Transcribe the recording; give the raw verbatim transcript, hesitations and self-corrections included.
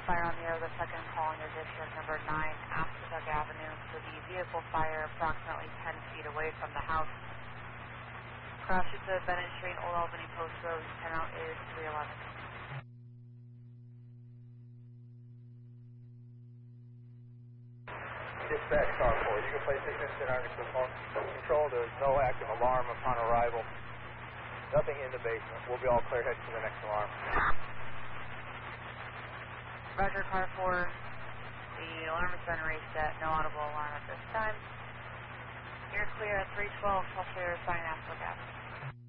fire on the air, the second call in your district, number nine, Aspetuck Avenue, for the vehicle fire approximately ten feet away from the house. Cross street to Bennett Street, Old Albany Post Road, turnout is three eleven. Dispatch car four, you can place this incident under control. There's no active alarm upon arrival. Nothing in the basement. We'll be all clear headed to the next alarm. Roger, car four. The alarm has been reset. No audible alarm at this time. You're clear at three twelve, Healthcare Sign Aspetuck Avenue.